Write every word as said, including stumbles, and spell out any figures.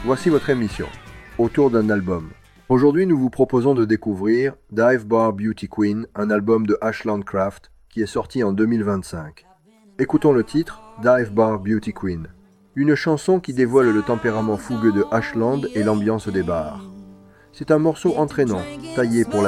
Voici votre émission, autour d'un album. Aujourd'hui, nous vous proposons de découvrir Dive Bar Beauty Queen, un album de Ashland Craft qui est sorti en deux mille vingt-cinq. Écoutons le titre, Dive Bar Beauty Queen, une chanson qui dévoile le tempérament fougueux de Ashland et l'ambiance des bars. C'est un morceau entraînant, taillé pour la